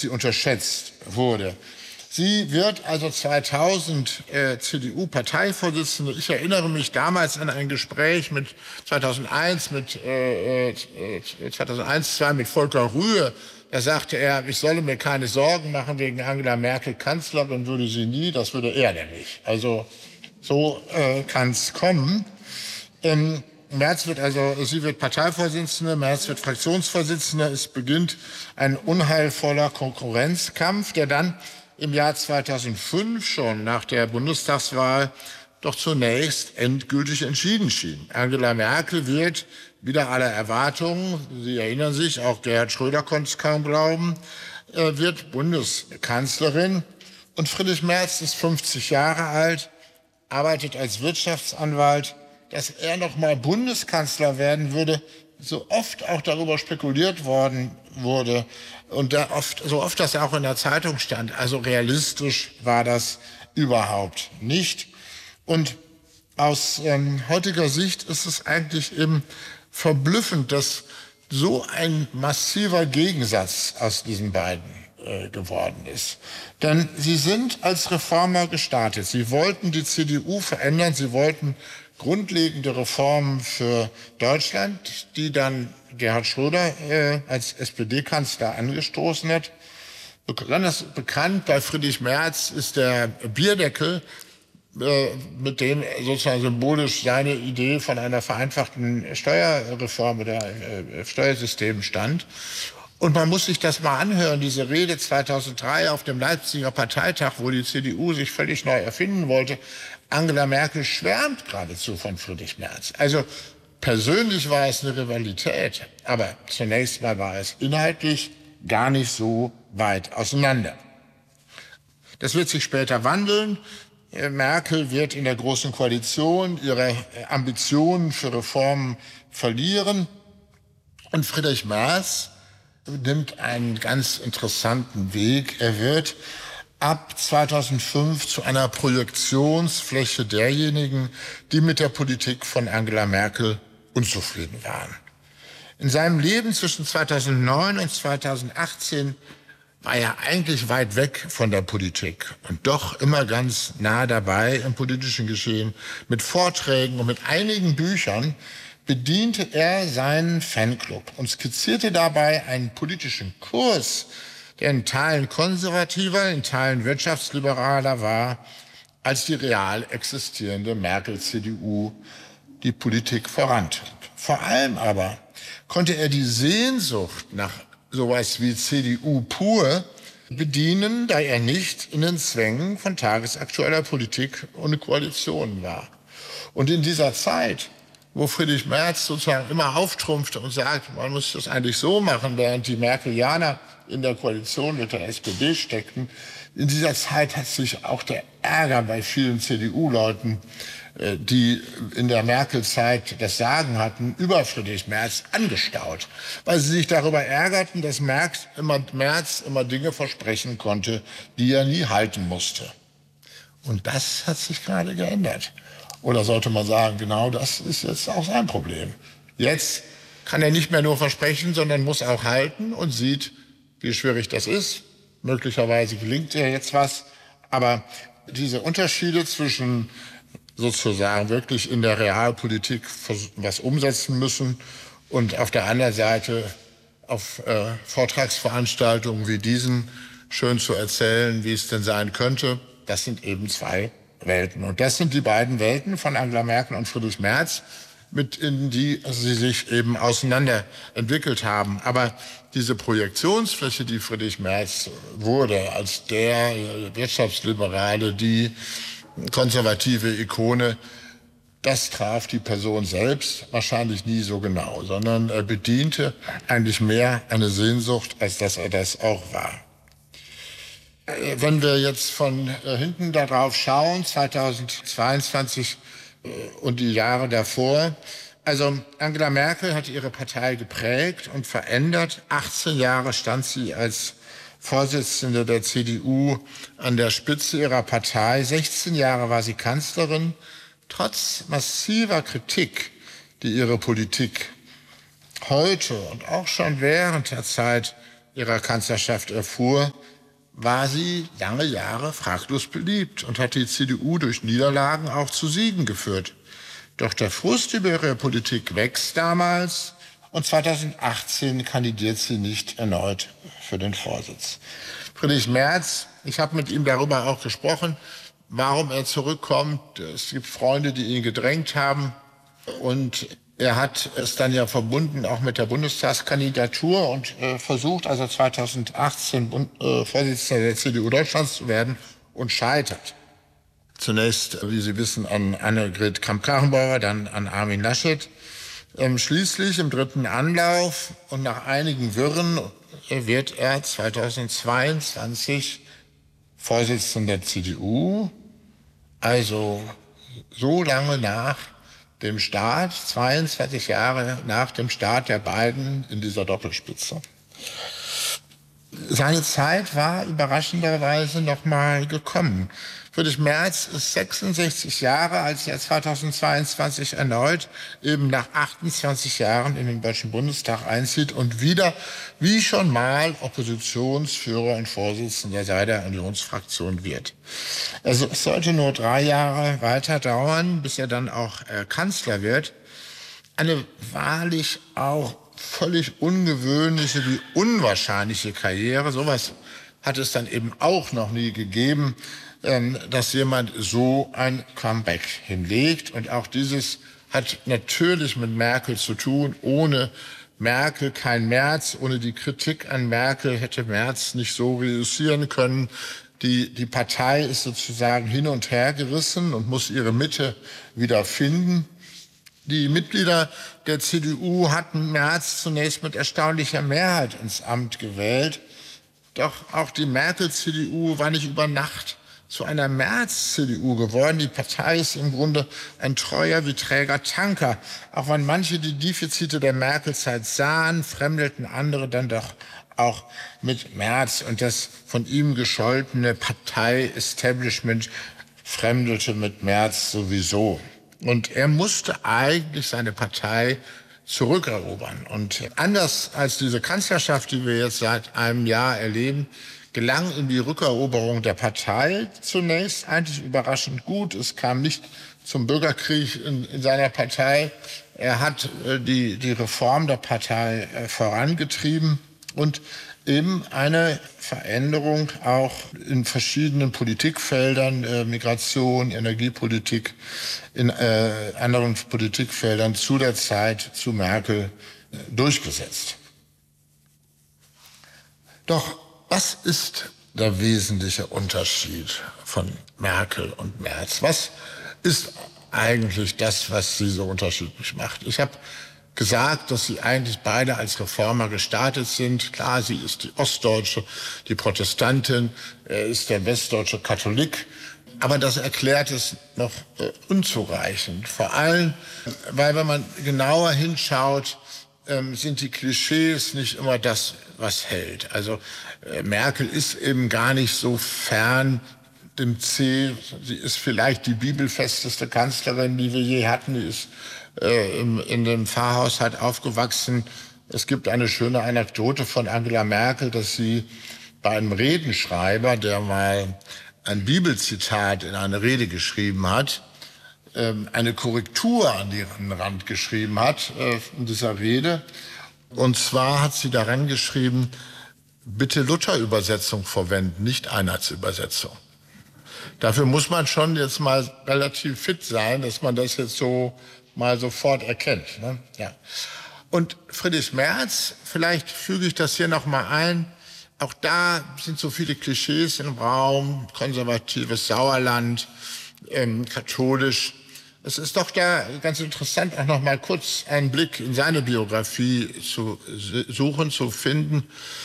sie unterschätzt wurde. Sie wird also 2000 CDU-Parteivorsitzende. Ich erinnere mich damals an ein Gespräch mit 2001, 2 mit Volker Rühe. Da sagte er, ich solle mir keine Sorgen machen wegen Angela Merkel. Kanzlerin würde sie nie, das würde er nämlich. Also so kann es kommen. Merz wird sie wird Parteivorsitzende, Merz wird Fraktionsvorsitzende. Es beginnt ein unheilvoller Konkurrenzkampf, der dann im Jahr 2005 schon nach der Bundestagswahl doch zunächst endgültig entschieden schien. Angela Merkel wird wider aller Erwartungen, Sie erinnern sich, auch Gerhard Schröder konnte es kaum glauben, wird Bundeskanzlerin. Und Friedrich Merz ist 50 Jahre alt, arbeitet als Wirtschaftsanwalt. Dass er noch mal Bundeskanzler werden würde, so oft auch darüber spekuliert worden wurde und so oft das auch in der Zeitung stand. Also realistisch war das überhaupt nicht. Und aus heutiger Sicht ist es eigentlich eben verblüffend, dass so ein massiver Gegensatz aus diesen beiden geworden ist. Denn sie sind als Reformer gestartet. Sie wollten die CDU verändern, sie wollten grundlegende Reformen für Deutschland, die dann Gerhard Schröder als SPD-Kanzler angestoßen hat. Besonders bekannt bei Friedrich Merz ist der Bierdeckel, mit dem sozusagen symbolisch seine Idee von einer vereinfachten Steuerreform oder Steuersystem stand. Und man muss sich das mal anhören, diese Rede 2003 auf dem Leipziger Parteitag, wo die CDU sich völlig neu erfinden wollte. Angela Merkel schwärmt geradezu von Friedrich Merz. Also persönlich war es eine Rivalität, aber zunächst mal war es inhaltlich gar nicht so weit auseinander. Das wird sich später wandeln. Merkel wird in der Großen Koalition ihre Ambitionen für Reformen verlieren. Und Friedrich Merz nimmt einen ganz interessanten Weg. Er wird ab 2005 zu einer Projektionsfläche derjenigen, die mit der Politik von Angela Merkel unzufrieden waren. In seinem Leben zwischen 2009 und 2018 war er eigentlich weit weg von der Politik und doch immer ganz nah dabei im politischen Geschehen. Mit Vorträgen und mit einigen Büchern bediente er seinen Fanclub und skizzierte dabei einen politischen Kurs, der in Teilen konservativer, in Teilen wirtschaftsliberaler war, als die real existierende Merkel-CDU die Politik vorantrieb. Vor allem aber konnte er die Sehnsucht nach sowas wie CDU pur bedienen, da er nicht in den Zwängen von tagesaktueller Politik und Koalitionen war. Und in dieser Zeit, wo Friedrich Merz sozusagen immer auftrumpfte und sagt, man muss das eigentlich so machen, während die Merkelianer in der Koalition mit der SPD steckten. In dieser Zeit hat sich auch der Ärger bei vielen CDU-Leuten, die in der Merkel-Zeit das Sagen hatten, über Friedrich Merz angestaut, weil sie sich darüber ärgerten, dass Merz immer Dinge versprechen konnte, die er nie halten musste. Und das hat sich gerade geändert. Oder sollte man sagen, genau das ist jetzt auch sein Problem. Jetzt kann er nicht mehr nur versprechen, sondern muss auch halten und sieht, wie schwierig das ist. Möglicherweise gelingt ihr jetzt was. Aber diese Unterschiede zwischen sozusagen wirklich in der Realpolitik was umsetzen müssen und auf der anderen Seite auf Vortragsveranstaltungen wie diesen schön zu erzählen, wie es denn sein könnte, das sind eben zwei Welten. Und das sind die beiden Welten von Angela Merkel und Friedrich Merz, in die sie sich eben auseinander entwickelt haben. Aber diese Projektionsfläche, die Friedrich Merz wurde, als der Wirtschaftsliberale, die konservative Ikone, das traf die Person selbst wahrscheinlich nie so genau, sondern er bediente eigentlich mehr eine Sehnsucht, als dass er das auch war. Wenn wir jetzt von hinten darauf schauen, 2022 und die Jahre davor, also Angela Merkel hat ihre Partei geprägt und verändert. 18 Jahre stand sie als Vorsitzende der CDU an der Spitze ihrer Partei. 16 Jahre war sie Kanzlerin. Trotz massiver Kritik, die ihre Politik heute und auch schon während der Zeit ihrer Kanzlerschaft erfuhr, war sie lange Jahre fraglos beliebt und hat die CDU durch Niederlagen auch zu Siegen geführt. Doch der Frust über ihre Politik wächst damals und 2018 kandidiert sie nicht erneut für den Vorsitz. Friedrich Merz, ich habe mit ihm darüber auch gesprochen, warum er zurückkommt. Es gibt Freunde, die ihn gedrängt haben und er hat es dann ja verbunden auch mit der Bundestagskandidatur und versucht also 2018 Vorsitzender der CDU Deutschlands zu werden und scheitert. Zunächst, wie Sie wissen, an Annegret Kramp-Karrenbauer, dann an Armin Laschet. Schließlich im dritten Anlauf und nach einigen Wirren wird er 2022 Vorsitzender der CDU, also so lange nach dem Start, 22 Jahre nach dem Start der beiden in dieser Doppelspitze. Seine Zeit war überraschenderweise noch mal gekommen. Friedrich Merz ist 66 Jahre, als er 2022 erneut eben nach 28 Jahren in den Deutschen Bundestag einzieht und wieder, wie schon mal, Oppositionsführer und Vorsitzender seiner Unionsfraktion wird. Also es sollte nur 3 Jahre weiter dauern, bis er dann auch Kanzler wird. Eine wahrlich auch völlig ungewöhnliche, wie unwahrscheinliche Karriere. Sowas hat es dann eben auch noch nie gegeben, dass jemand so ein Comeback hinlegt. Und auch dieses hat natürlich mit Merkel zu tun. Ohne Merkel kein Merz. Ohne die Kritik an Merkel hätte Merz nicht so reüssieren können. Die Partei ist sozusagen hin und her gerissen und muss ihre Mitte wieder finden. Die Mitglieder der CDU hatten Merz zunächst mit erstaunlicher Mehrheit ins Amt gewählt. Doch auch die Merkel-CDU war nicht über Nacht zu einer Merz-CDU geworden. Die Partei ist im Grunde ein treuer wie träger Tanker. Auch wenn manche die Defizite der Merkel-Zeit sahen, fremdelten andere dann doch auch mit Merz. Und das von ihm gescholtene Partei-Establishment fremdelte mit Merz sowieso. Und er musste eigentlich seine Partei zurückerobern. Und anders als diese Kanzlerschaft, die wir jetzt seit einem Jahr erleben, gelang ihm die Rückeroberung der Partei zunächst eigentlich überraschend gut. Es kam nicht zum Bürgerkrieg in seiner Partei. Er hat die Reform der Partei vorangetrieben und eben eine Veränderung auch in verschiedenen Politikfeldern, Migration, Energiepolitik, in anderen Politikfeldern zu der Zeit zu Merkel durchgesetzt. Doch was ist der wesentliche Unterschied von Merkel und Merz? Was ist eigentlich das, was sie so unterschiedlich macht? Ich habe gesagt, dass sie eigentlich beide als Reformer gestartet sind. Klar, sie ist die Ostdeutsche, die Protestantin, er ist der westdeutsche Katholik. Aber das erklärt es noch unzureichend. Vor allem, weil wenn man genauer hinschaut, sind die Klischees nicht immer das, was hält. Also Merkel ist eben gar nicht so fern dem C. Sie ist vielleicht die bibelfesteste Kanzlerin, die wir je hatten. Die ist in dem Pfarrhaushalt aufgewachsen. Es gibt eine schöne Anekdote von Angela Merkel, dass sie bei einem Redenschreiber, der mal ein Bibelzitat in eine Rede geschrieben hat, eine Korrektur an den Rand geschrieben hat in dieser Rede. Und zwar hat sie daran geschrieben, bitte Luther-Übersetzung verwenden, nicht Einheitsübersetzung. Dafür muss man schon jetzt mal relativ fit sein, dass man das jetzt so mal sofort erkennt. Ne? Ja. Und Friedrich Merz, vielleicht füge ich das hier noch mal ein, auch da sind so viele Klischees im Raum, konservatives Sauerland, katholisch. Es ist doch da ganz interessant, auch noch mal kurz einen Blick in seine Biografie zu suchen, zu finden.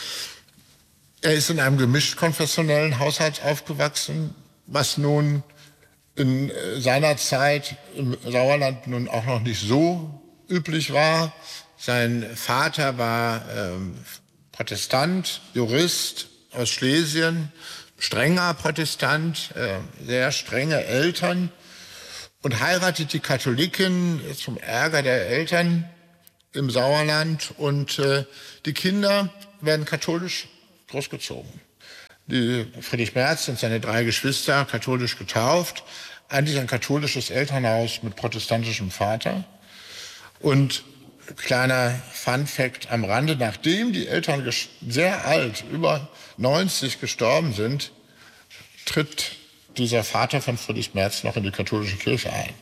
Er ist in einem gemischt konfessionellen Haushalt aufgewachsen, was nun in seiner Zeit im Sauerland nun auch noch nicht so üblich war. Sein Vater war Protestant, Jurist aus Schlesien, strenger Protestant, sehr strenge Eltern und heiratet die Katholikin zum Ärger der Eltern im Sauerland. Und die Kinder werden katholisch großgezogen. Friedrich Merz und seine 3 Geschwister katholisch getauft, eigentlich ein katholisches Elternhaus mit protestantischem Vater. Und kleiner Funfact am Rande, nachdem die Eltern sehr alt, über 90 gestorben sind, tritt dieser Vater von Friedrich Merz noch in die katholische Kirche ein.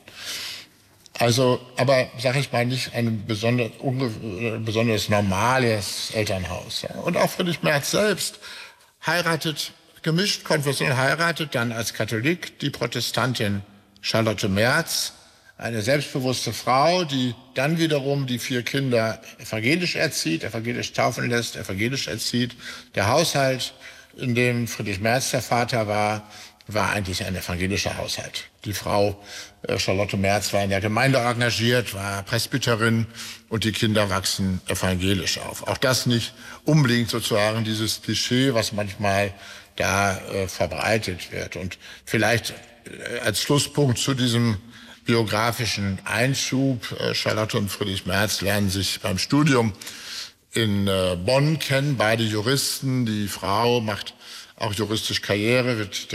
Also, aber sage ich mal, nicht ein besonders normales Elternhaus. Ja. Und auch Friedrich Merz selbst heiratet, gemischt konfessionell heiratet, dann als Katholik die Protestantin Charlotte Merz, eine selbstbewusste Frau, die dann wiederum die 4 Kinder evangelisch erzieht, evangelisch taufen lässt, evangelisch erzieht. Der Haushalt, in dem Friedrich Merz der Vater war eigentlich ein evangelischer Haushalt. Die Frau Charlotte Merz war in der Gemeinde engagiert, war Presbyterin und die Kinder wachsen evangelisch auf. Auch das nicht unbedingt sozusagen dieses Klischee, was manchmal da verbreitet wird. Und vielleicht als Schlusspunkt zu diesem biografischen Einschub. Charlotte und Friedrich Merz lernen sich beim Studium in Bonn kennen, beide Juristen. Die Frau macht auch juristisch Karriere, wird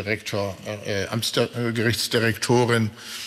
Amtsgerichtsdirektorin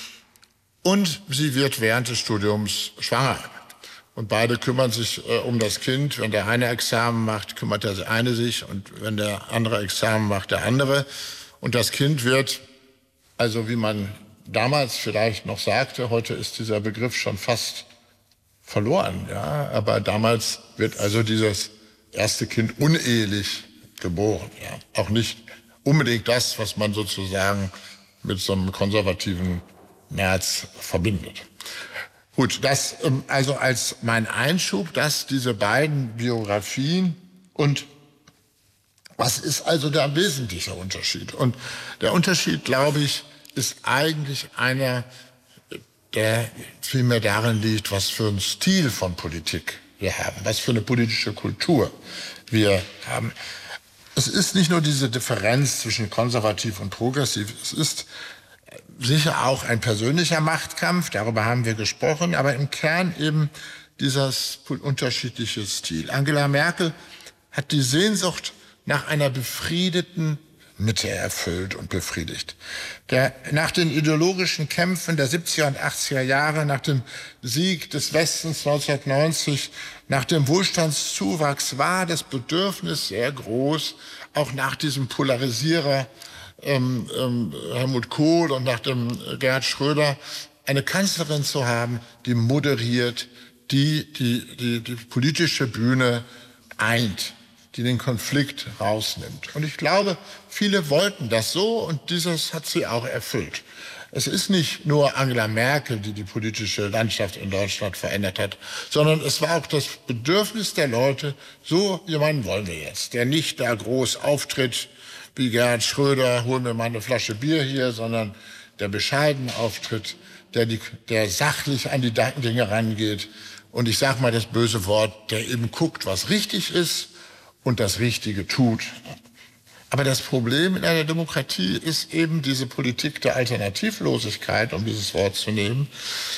und sie wird während des Studiums schwanger. Und beide kümmern sich um das Kind. Wenn der eine Examen macht, kümmert der eine sich und wenn der andere Examen macht, der andere. Und das Kind wird, also wie man damals vielleicht noch sagte, heute ist dieser Begriff schon fast verloren, ja, aber damals wird also dieses erste Kind unehelich geboren, ja, auch nicht unbedingt das, was man sozusagen mit so einem konservativen Merz verbindet. Gut, das also als mein Einschub, dass diese beiden Biografien und was ist also der wesentliche Unterschied? Und der Unterschied, glaube ich, ist eigentlich einer, der vielmehr darin liegt, was für einen Stil von Politik wir haben, was für eine politische Kultur wir haben. Es ist nicht nur diese Differenz zwischen konservativ und progressiv, es ist sicher auch ein persönlicher Machtkampf, darüber haben wir gesprochen, aber im Kern eben dieses unterschiedliche Stil. Angela Merkel hat die Sehnsucht nach einer befriedeten Mitte erfüllt und befriedigt. Nach den ideologischen Kämpfen der 70er und 80er Jahre, nach dem Sieg des Westens 1990, nach dem Wohlstandszuwachs war das Bedürfnis sehr groß, auch nach diesem Polarisierer Helmut Kohl und nach dem Gerhard Schröder, eine Kanzlerin zu haben, die moderiert, die politische Bühne eint, die den Konflikt rausnimmt. Und ich glaube, viele wollten das so und dieses hat sie auch erfüllt. Es ist nicht nur Angela Merkel, die die politische Landschaft in Deutschland verändert hat, sondern es war auch das Bedürfnis der Leute, so jemanden wollen wir jetzt, der nicht da groß auftritt wie Gerhard Schröder, hol mir mal eine Flasche Bier hier, sondern der bescheiden auftritt, der sachlich an die Dinge rangeht und ich sage mal das böse Wort, der eben guckt, was richtig ist und das Richtige tut. Aber das Problem in einer Demokratie ist eben diese Politik der Alternativlosigkeit, um dieses Wort zu nehmen,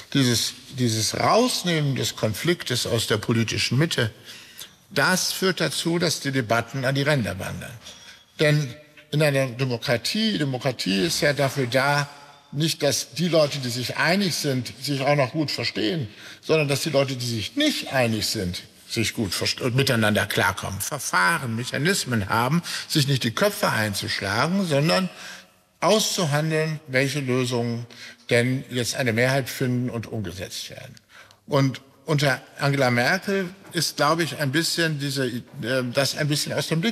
dieses Rausnehmen des Konfliktes aus der politischen Mitte. Das führt dazu, dass die Debatten an die Ränder wandern. Denn in einer Demokratie ist ja dafür da, nicht, dass die Leute, die sich einig sind, sich auch noch gut verstehen, sondern dass die Leute, die sich nicht einig sind, sich gut miteinander klarkommen, Verfahren, Mechanismen haben, sich nicht die Köpfe einzuschlagen, sondern auszuhandeln, welche Lösungen denn jetzt eine Mehrheit finden und umgesetzt werden. Und unter Angela Merkel ist, glaube ich, ein bisschen das ein bisschen aus dem Blick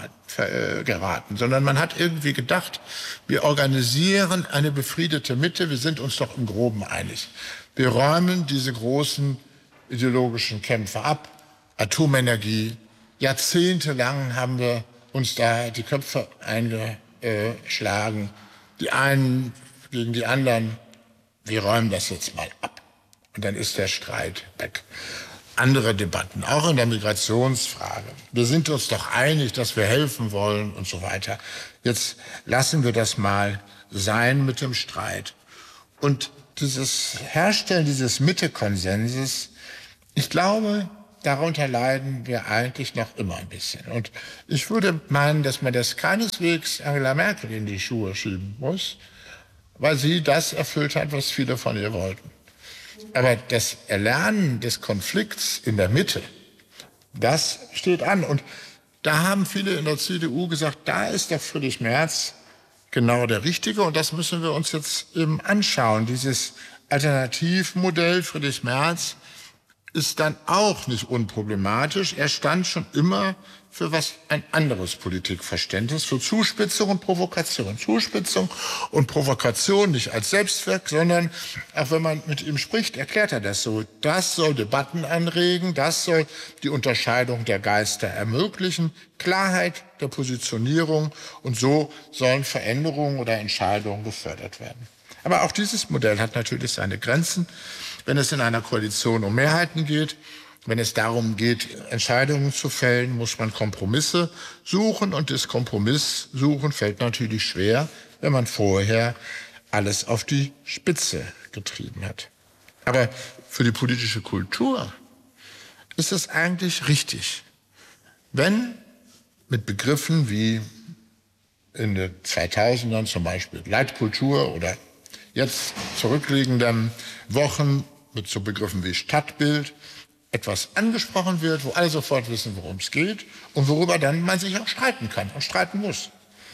geraten, sondern man hat irgendwie gedacht, wir organisieren eine befriedete Mitte, wir sind uns doch im Groben einig. Wir räumen diese großen ideologischen Kämpfe ab, Atomenergie. Jahrzehntelang haben wir uns da die Köpfe eingeschlagen, die einen gegen die anderen. Wir räumen das jetzt mal ab. Und dann ist der Streit weg. Andere Debatten, auch in der Migrationsfrage. Wir sind uns doch einig, dass wir helfen wollen und so weiter. Jetzt lassen wir das mal sein mit dem Streit. Und dieses Herstellen dieses Mitte-Konsenses, ich glaube, darunter leiden wir eigentlich noch immer ein bisschen. Und ich würde meinen, dass man das keineswegs Angela Merkel in die Schuhe schieben muss, weil sie das erfüllt hat, was viele von ihr wollten. Aber das Erlernen des Konflikts in der Mitte, das steht an. Und da haben viele in der CDU gesagt, da ist der Friedrich Merz genau der Richtige. Und das müssen wir uns jetzt eben anschauen. Dieses Alternativmodell Friedrich Merz ist dann auch nicht unproblematisch. Er stand schon immer für ein anderes Politikverständnis, für Zuspitzung und Provokation. Zuspitzung und Provokation nicht als Selbstzweck, sondern auch wenn man mit ihm spricht, erklärt er das so. Das soll Debatten anregen, das soll die Unterscheidung der Geister ermöglichen, Klarheit der Positionierung, und so sollen Veränderungen oder Entscheidungen gefördert werden. Aber auch dieses Modell hat natürlich seine Grenzen. Wenn es in einer Koalition um Mehrheiten geht, wenn es darum geht, Entscheidungen zu fällen, muss man Kompromisse suchen. Und das Kompromisssuchen fällt natürlich schwer, wenn man vorher alles auf die Spitze getrieben hat. Aber für die politische Kultur ist es eigentlich richtig, wenn mit Begriffen wie in den 2000ern zum Beispiel Leitkultur oder jetzt zurückliegenden Wochen mit so Begriffen wie Stadtbild etwas angesprochen wird, wo alle sofort wissen, worum es geht und worüber dann man sich auch streiten kann und streiten muss.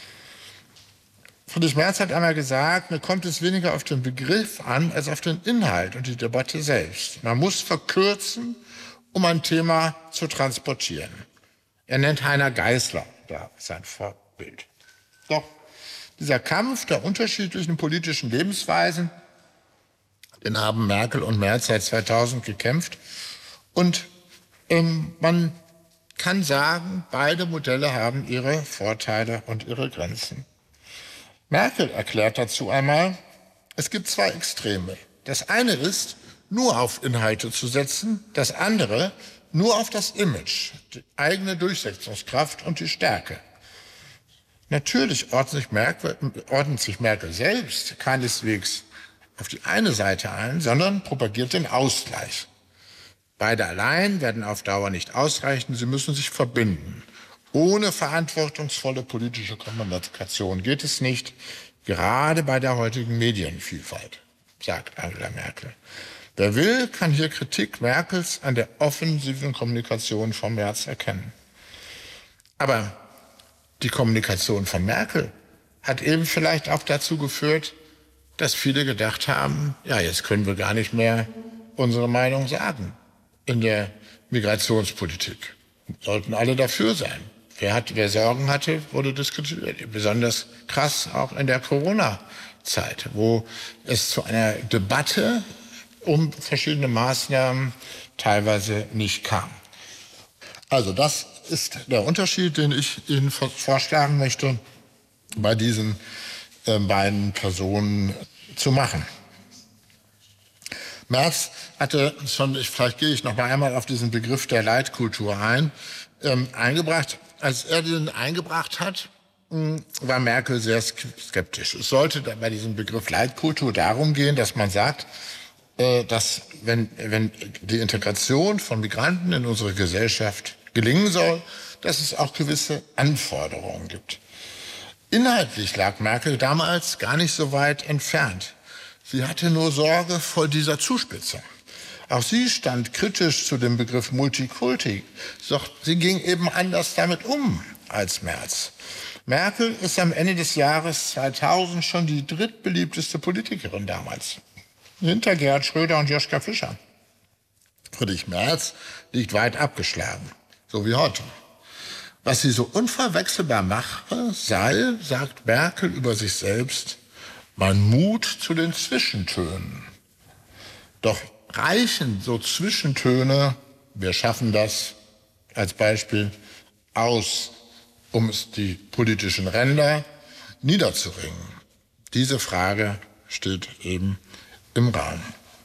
Friedrich Merz hat einmal gesagt, mir kommt es weniger auf den Begriff an, als auf den Inhalt und die Debatte selbst. Man muss verkürzen, um ein Thema zu transportieren. Er nennt Heiner Geißler da sein Vorbild. Doch dieser Kampf der unterschiedlichen politischen Lebensweisen, den haben Merkel und Merz seit 2000 gekämpft. Und man kann sagen, beide Modelle haben ihre Vorteile und ihre Grenzen. Merkel erklärt dazu einmal, es gibt zwei Extreme. Das eine ist, nur auf Inhalte zu setzen, das andere nur auf das Image, die eigene Durchsetzungskraft und die Stärke. Natürlich ordnet sich Merkel selbst keineswegs auf die eine Seite ein, sondern propagiert den Ausgleich. Beide allein werden auf Dauer nicht ausreichen, sie müssen sich verbinden. Ohne verantwortungsvolle politische Kommunikation geht es nicht, gerade bei der heutigen Medienvielfalt, sagt Angela Merkel. Wer will, kann hier Kritik Merkels an der offensiven Kommunikation von Merz erkennen. Aber die Kommunikation von Merkel hat eben vielleicht auch dazu geführt, dass viele gedacht haben, ja, jetzt können wir gar nicht mehr unsere Meinung sagen in der Migrationspolitik. Sollten alle dafür sein. Wer Sorgen hatte, wurde diskutiert. Besonders krass auch in der Corona-Zeit, wo es zu einer Debatte um verschiedene Maßnahmen teilweise nicht kam. Also das ist der Unterschied, den ich Ihnen vorschlagen möchte, bei diesen beiden Personen zu machen. Merz hatte schon, vielleicht gehe ich noch mal einmal auf diesen Begriff der Leitkultur eingebracht. Als er den eingebracht hat, war Merkel sehr skeptisch. Es sollte bei diesem Begriff Leitkultur darum gehen, dass man sagt, dass wenn die Integration von Migranten in unsere Gesellschaft gelingen soll, dass es auch gewisse Anforderungen gibt. Inhaltlich lag Merkel damals gar nicht so weit entfernt. Sie hatte nur Sorge vor dieser Zuspitzung. Auch sie stand kritisch zu dem Begriff Multikulti, doch sie ging eben anders damit um als Merz. Merkel ist am Ende des Jahres 2000 schon die drittbeliebteste Politikerin damals, hinter Gerhard Schröder und Joschka Fischer. Friedrich Merz liegt weit abgeschlagen, so wie heute. Was sie so unverwechselbar mache, sei, sagt Merkel über sich selbst, mein Mut zu den Zwischentönen. Doch reichen so Zwischentöne, wir schaffen das als Beispiel, aus, um die politischen Ränder niederzuringen? Diese Frage steht eben im Raum.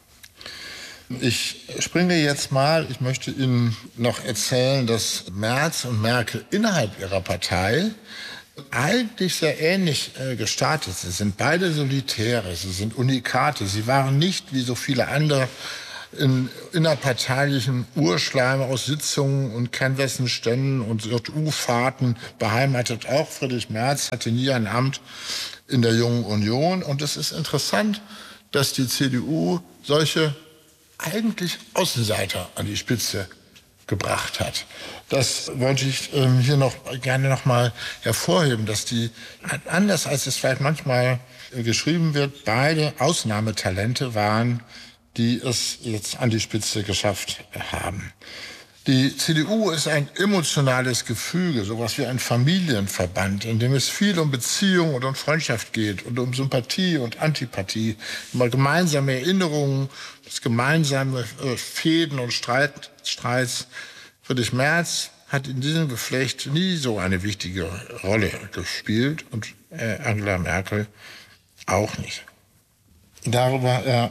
Ich springe jetzt mal, ich möchte Ihnen noch erzählen, dass Merz und Merkel innerhalb ihrer Partei eigentlich sehr ähnlich gestartet sind. Sie sind beide Solitäre, sie sind Unikate. Sie waren nicht, wie so viele andere, in innerparteilichen Urschleim aus Sitzungen und Kernwessenständen und JU-Fahrten beheimatet. Auch Friedrich Merz hatte nie ein Amt in der Jungen Union. Und es ist interessant, dass die CDU solche eigentlich Außenseiter an die Spitze gebracht hat. Das wollte ich hier gerne noch mal hervorheben, dass die, anders als es vielleicht manchmal geschrieben wird, beide Ausnahmetalente waren, die es jetzt an die Spitze geschafft haben. Die CDU ist ein emotionales Gefüge, sowas wie ein Familienverband, in dem es viel um Beziehung und um Freundschaft geht und um Sympathie und Antipathie, über gemeinsame Erinnerungen, das gemeinsame Fehden und Streits. Friedrich Merz hat in diesem Geflecht nie so eine wichtige Rolle gespielt und Angela Merkel auch nicht. Darüber,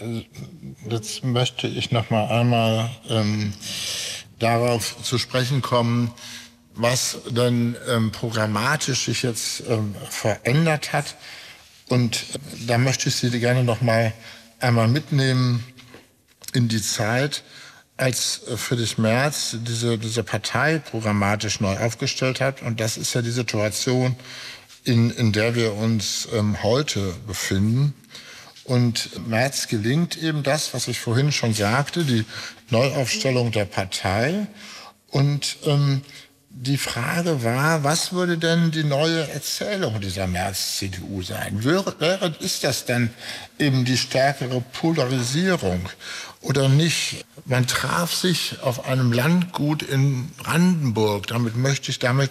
jetzt möchte ich noch mal einmal darauf zu sprechen kommen, was dann programmatisch sich jetzt verändert hat. Und da möchte ich Sie gerne noch mal einmal mitnehmen in die Zeit, als Friedrich Merz diese Partei programmatisch neu aufgestellt hat. Und das ist ja die Situation, in der wir uns heute befinden. Und Merz gelingt eben das, was ich vorhin schon sagte, die Neuaufstellung der Partei. Und die Frage war, was würde denn die neue Erzählung dieser Merz-CDU sein? Ist das dann eben die stärkere Polarisierung oder nicht? Man traf sich auf einem Landgut in Brandenburg. Damit möchte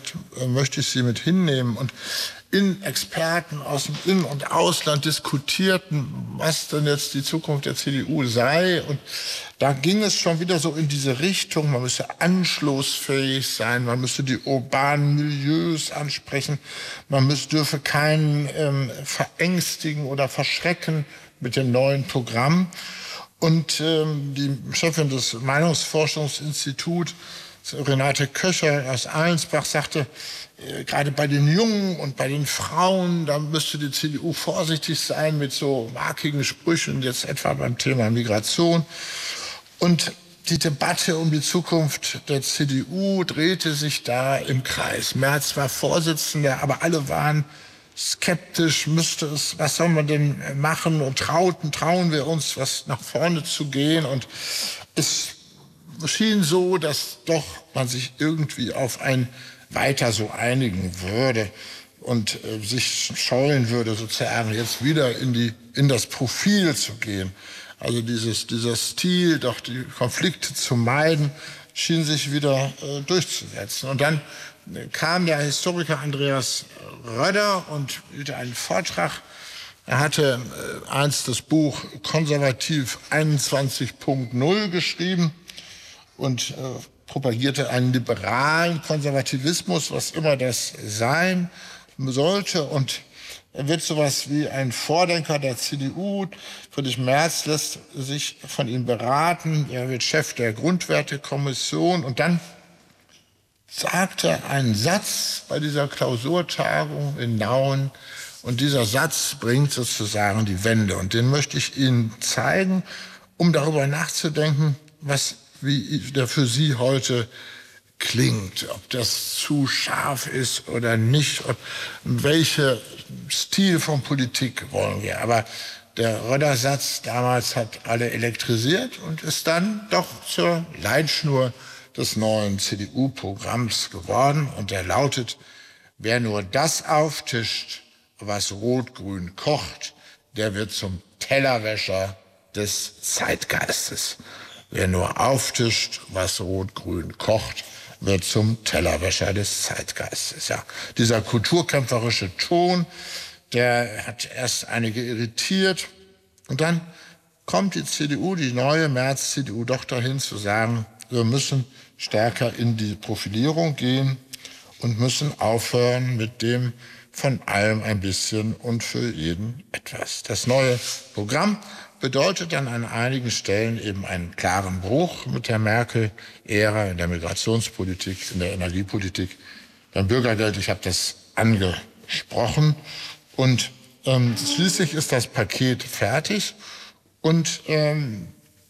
ich Sie mit hinnehmen. Und Experten aus dem In- und Ausland diskutierten, was denn jetzt die Zukunft der CDU sei. Und da ging es schon wieder so in diese Richtung, man müsse anschlussfähig sein, man müsse die urbanen Milieus ansprechen, dürfe keinen verängstigen oder verschrecken mit dem neuen Programm. Und die Chefin des Meinungsforschungsinstituts, Renate Köcher aus Allensbach, sagte, gerade bei den Jungen und bei den Frauen, da müsste die CDU vorsichtig sein mit so markigen Sprüchen, jetzt etwa beim Thema Migration. Und die Debatte um die Zukunft der CDU drehte sich da im Kreis. Merz war Vorsitzender, aber alle waren skeptisch, was soll man denn machen und trauen wir uns, was nach vorne zu gehen. Und es schien so, dass doch man sich irgendwie auf ein weiter so einigen würde und sich scheuen würde, sozusagen jetzt wieder in das Profil zu gehen. Also dieser Stil, doch die Konflikte zu meiden, schien sich wieder durchzusetzen. Und dann kam der Historiker Andreas Rödder und hielt einen Vortrag. Er hatte einst das Buch Konservativ 21.0 geschrieben und propagierte einen liberalen Konservativismus, was immer das sein sollte. Und er wird sowas wie ein Vordenker der CDU. Friedrich Merz lässt sich von ihm beraten. Er wird Chef der Grundwertekommission. Und dann sagt er einen Satz bei dieser Klausurtagung in Nauen. Und dieser Satz bringt sozusagen die Wende. Und den möchte ich Ihnen zeigen, um darüber nachzudenken, wie der für Sie heute klingt, ob das zu scharf ist oder nicht, welcher Stil von Politik wollen wir. Aber der Rödder-Satz damals hat alle elektrisiert und ist dann doch zur Leitschnur des neuen CDU-Programms geworden. Und der lautet, wer nur das auftischt, was rot-grün kocht, der wird zum Tellerwäscher des Zeitgeistes. Wer nur auftischt, was rot-grün kocht, wird zum Tellerwäscher des Zeitgeistes. Ja, dieser kulturkämpferische Ton, der hat erst einige irritiert. Und dann kommt die CDU, die neue Merz-CDU, doch dahin zu sagen, wir müssen stärker in die Profilierung gehen und müssen aufhören mit dem von allem ein bisschen und für jeden etwas. Das neue Programm bedeutet dann an einigen Stellen eben einen klaren Bruch mit der Merkel-Ära in der Migrationspolitik, in der Energiepolitik, beim Bürgergeld. Ich habe das angesprochen. Und schließlich ist das Paket fertig und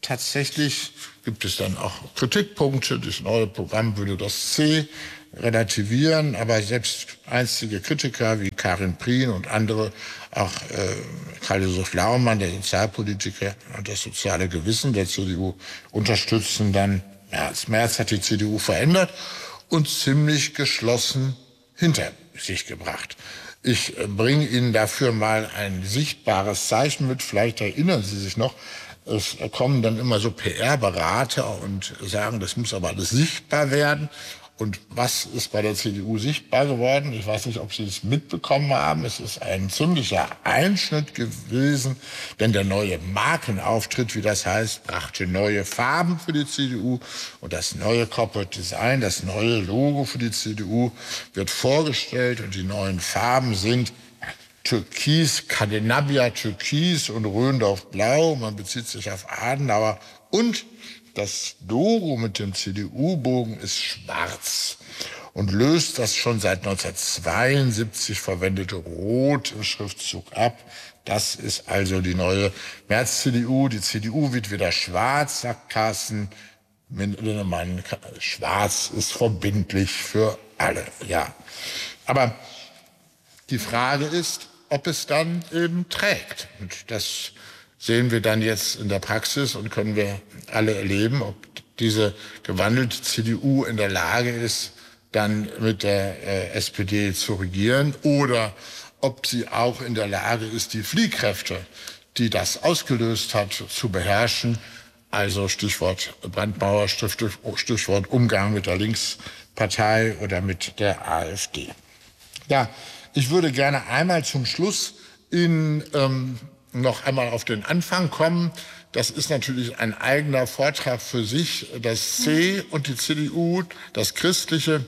tatsächlich gibt es dann auch Kritikpunkte. Das neue Programm würde das C relativieren, aber selbst einstige Kritiker wie Karin Prien und andere, auch Karl-Josef Laumann, der Sozialpolitiker und das soziale Gewissen der CDU, unterstützen dann, März hat die CDU verändert und ziemlich geschlossen hinter sich gebracht. Ich bringe Ihnen dafür mal ein sichtbares Zeichen mit. Vielleicht erinnern Sie sich noch, es kommen dann immer so PR-Berater und sagen, das muss aber alles sichtbar werden. Und was ist bei der CDU sichtbar geworden? Ich weiß nicht, ob Sie es mitbekommen haben. Es ist ein ziemlicher Einschnitt gewesen, denn der neue Markenauftritt, wie das heißt, brachte neue Farben für die CDU und das neue Corporate Design, das neue Logo für die CDU wird vorgestellt und die neuen Farben sind Türkis, Cadenabia Türkis und Röndorf Blau. Man bezieht sich auf Adenauer und das Logo mit dem CDU-Bogen ist schwarz und löst das schon seit 1972 verwendete Rot im Schriftzug ab. Das ist also die neue März-CDU. Die CDU wird wieder schwarz, sagt Carsten Linnemann. Schwarz ist verbindlich für alle, ja. Aber die Frage ist, ob es dann eben trägt. Und das sehen wir dann jetzt in der Praxis und können wir alle erleben, ob diese gewandelte CDU in der Lage ist, dann mit der SPD zu regieren oder ob sie auch in der Lage ist, die Fliehkräfte, die das ausgelöst hat, zu beherrschen. Also Stichwort Brandmauer, Stichwort Umgang mit der Linkspartei oder mit der AfD. Ja, ich würde gerne einmal zum Schluss noch einmal auf den Anfang kommen. Das ist natürlich ein eigener Vortrag für sich, das C und die CDU, das Christliche.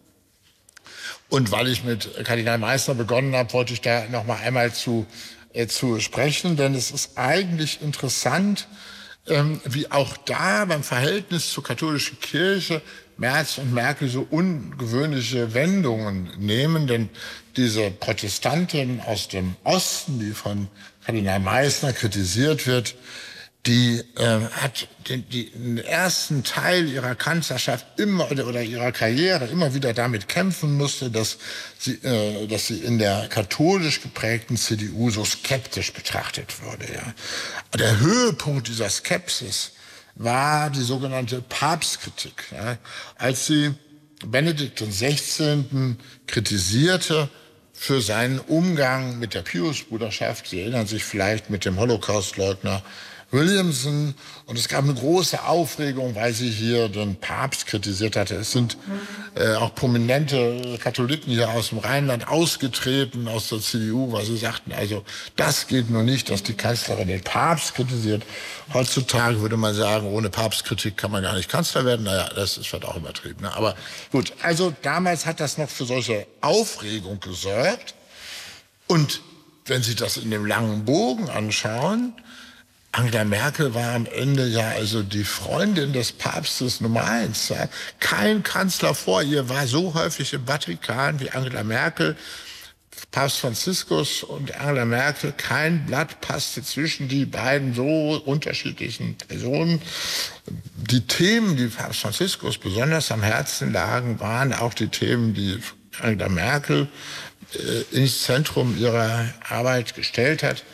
Und weil ich mit Kardinal Meissner begonnen habe, wollte ich da noch mal einmal zu sprechen, denn es ist eigentlich interessant, wie auch da beim Verhältnis zur katholischen Kirche Merz und Merkel so ungewöhnliche Wendungen nehmen, denn diese Protestantin aus dem Osten, die von Kardinal Meissner kritisiert wird, die hat den ersten Teil ihrer Kanzlerschaft oder ihrer Karriere immer wieder damit kämpfen musste, dass sie in der katholisch geprägten CDU so skeptisch betrachtet wurde. Ja. Der Höhepunkt dieser Skepsis war die sogenannte Papstkritik, ja, als sie Benedikt XVI. Kritisierte für seinen Umgang mit der Piusbruderschaft. Sie erinnern sich vielleicht mit dem Holocaustleugner Williamson. Und es gab eine große Aufregung, weil sie hier den Papst kritisiert hatte. Es sind auch prominente Katholiken hier aus dem Rheinland ausgetreten aus der CDU, weil sie sagten, also das geht nur nicht, dass die Kanzlerin den Papst kritisiert. Heutzutage würde man sagen, ohne Papstkritik kann man gar nicht Kanzler werden. Naja, das ist vielleicht auch übertrieben. Ne? Aber gut, also damals hat das noch für solche Aufregung gesorgt. Und wenn Sie das in dem langen Bogen anschauen, Angela Merkel war am Ende ja also die Freundin des Papstes Nummer 1. Ja. Kein Kanzler vor ihr war so häufig im Vatikan wie Angela Merkel. Papst Franziskus und Angela Merkel, kein Blatt passte zwischen die beiden so unterschiedlichen Personen. Die Themen, die Papst Franziskus besonders am Herzen lagen, waren auch die Themen, die Angela Merkel ins Zentrum ihrer Arbeit gestellt hat.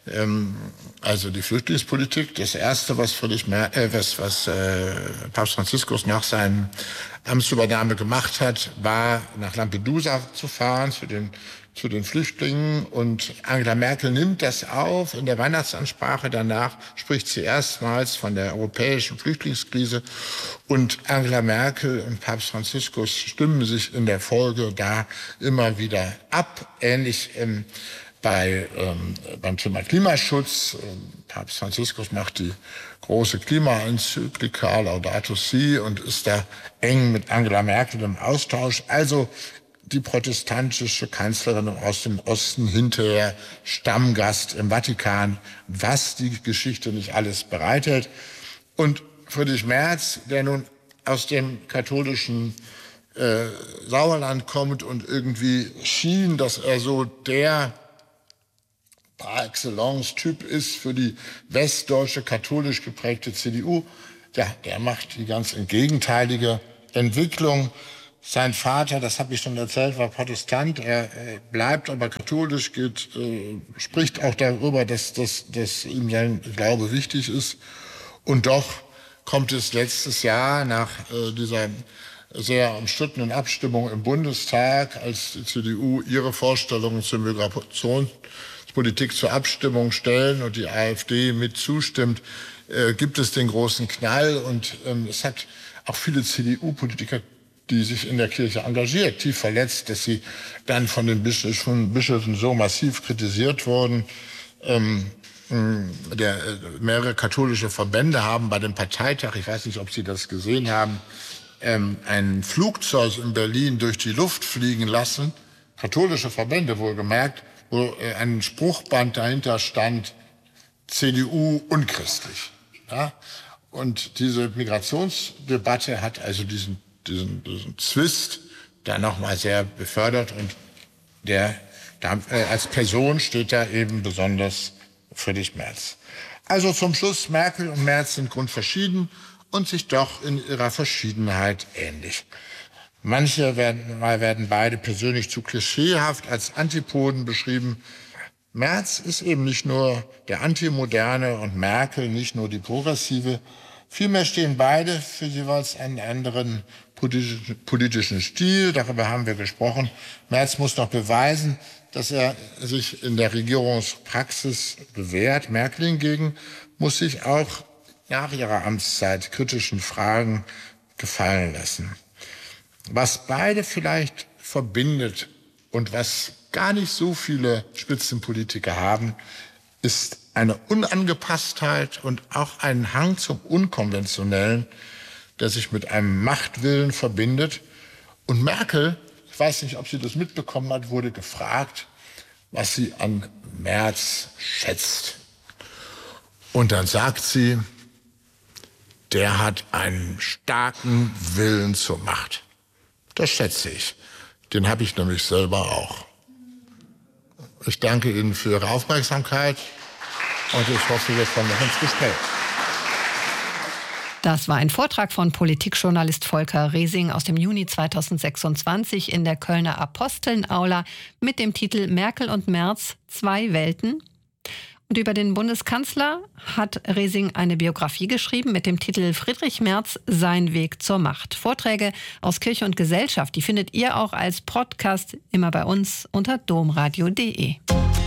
Also die Flüchtlingspolitik. Das Erste, was Papst Franziskus nach seiner Amtsübernahme gemacht hat, war nach Lampedusa zu fahren zu den Flüchtlingen. Und Angela Merkel nimmt das auf. In der Weihnachtsansprache danach spricht sie erstmals von der europäischen Flüchtlingskrise. Und Angela Merkel und Papst Franziskus stimmen sich in der Folge da immer wieder ab. Ähnlich beim Thema Klimaschutz. Papst Franziskus macht die große Klimaenzyklika Laudato Si und ist da eng mit Angela Merkel im Austausch. Also die protestantische Kanzlerin aus dem Osten, hinterher Stammgast im Vatikan, was die Geschichte nicht alles bereithält. Und Friedrich Merz, der nun aus dem katholischen Sauerland kommt und irgendwie schien, dass er so der par excellence Typ ist für die westdeutsche katholisch geprägte CDU, ja, der macht die ganz gegenteilige Entwicklung. Sein Vater, das habe ich schon erzählt, war Protestant. Er bleibt aber katholisch, spricht auch darüber, dass ihm sein Glaube wichtig ist. Und doch kommt es letztes Jahr nach dieser sehr umstrittenen Abstimmung im Bundestag, als die CDU ihre Vorstellungen zur Migrationspolitik zur Abstimmung stellen und die AfD mit zustimmt, gibt es den großen Knall. Und es hat auch viele CDU-Politiker, die sich in der Kirche engagiert, tief verletzt, dass sie dann von den Bischöfen so massiv kritisiert wurden. Mehrere katholische Verbände haben bei dem Parteitag, ich weiß nicht, ob Sie das gesehen haben, ein Flugzeug in Berlin durch die Luft fliegen lassen, katholische Verbände wohlgemerkt, wo ein Spruchband dahinter stand, CDU unchristlich. Ja? Und diese Migrationsdebatte hat also diesen Zwist da nochmal sehr befördert und als Person steht da eben besonders Friedrich Merz. Also zum Schluss, Merkel und Merz sind grundverschieden und sich doch in ihrer Verschiedenheit ähnlich. Manche werden beide persönlich zu klischeehaft als Antipoden beschrieben. Merz ist eben nicht nur der Antimoderne und Merkel nicht nur die Progressive. Vielmehr stehen beide für jeweils einen anderen politischen Stil. Darüber haben wir gesprochen. Merz muss noch beweisen, dass er sich in der Regierungspraxis bewährt. Merkel hingegen muss sich auch nach ihrer Amtszeit kritischen Fragen gefallen lassen. Was beide vielleicht verbindet und was gar nicht so viele Spitzenpolitiker haben, ist eine Unangepasstheit und auch einen Hang zum Unkonventionellen, der sich mit einem Machtwillen verbindet. Und Merkel, ich weiß nicht, ob sie das mitbekommen hat, wurde gefragt, was sie an Merz schätzt. Und dann sagt sie, der hat einen starken Willen zur Macht. Das schätze ich. Den habe ich nämlich selber auch. Ich danke Ihnen für Ihre Aufmerksamkeit und ich hoffe, wir kommen noch ins Gespräch. Das war ein Vortrag von Politikjournalist Volker Resing aus dem Juni 2026 in der Kölner Aposteln-Aula mit dem Titel Merkel und Merz, zwei Welten. Und über den Bundeskanzler hat Resing eine Biografie geschrieben mit dem Titel Friedrich Merz, sein Weg zur Macht. Vorträge aus Kirche und Gesellschaft, die findet ihr auch als Podcast immer bei uns unter domradio.de.